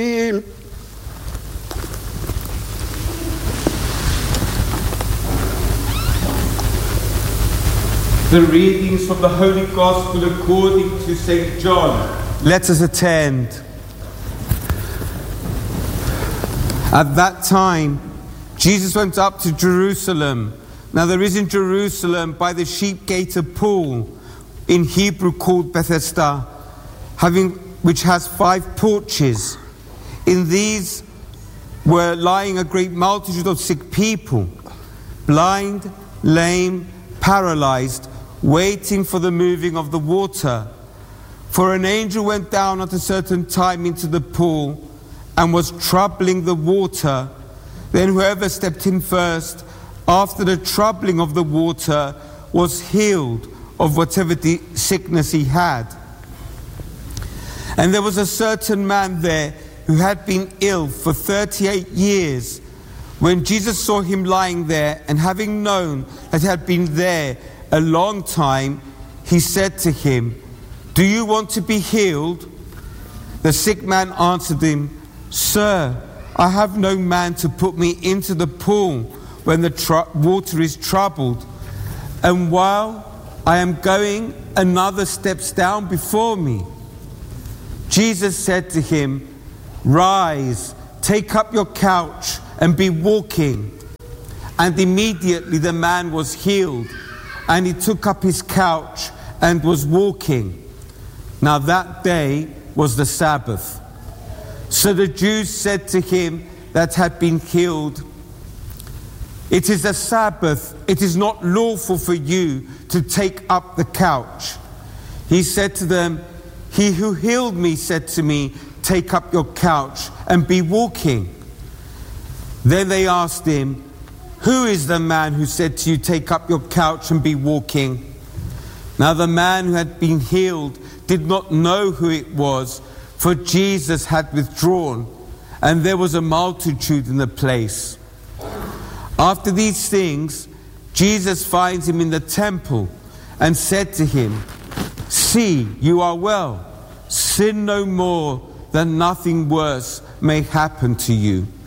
The readings from the Holy Gospel according to St. John. Let us attend. At that time, Jesus went up to Jerusalem. Now there is in Jerusalem by the sheep gate a pool, in Hebrew called Bethesda, which has 5 porches. In these were lying a great multitude of sick people, blind, lame, paralyzed, waiting for the moving of the water. For an angel went down at a certain time into the pool and was troubling the water. Then whoever stepped in first, after the troubling of the water, was healed of whatever sickness he had. And there was a certain man there who had been ill for 38 years. When Jesus saw him lying there, and having known that he had been there a long time, he said to him, "Do you want to be healed?" The sick man answered him, "Sir, I have no man to put me into the pool when the water is troubled. And while I am going, another steps down before me." Jesus said to him, "Rise, take up your couch and be walking." And immediately the man was healed, and he took up his couch and was walking. Now that day was the Sabbath. So the Jews said to him that had been healed, "It is a Sabbath. It is not lawful for you to take up the couch." He said to them, "He who healed me said to me, 'Take up your couch and be walking.'" Then they asked him, "Who is the man who said to you, 'Take up your couch and be walking'?" Now the man who had been healed did not know who it was, for Jesus had withdrawn, and there was a multitude in the place. After these things, Jesus finds him in the temple and said to him, "See, you are well. Sin no more, that nothing worse may happen to you."